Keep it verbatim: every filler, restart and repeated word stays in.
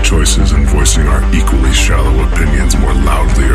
choices and voicing our equally shallow opinions more loudly